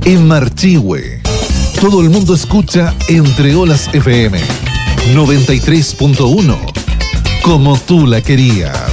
En Marchihue, todo el mundo escucha Entre Olas FM 93.1, como tú la querías.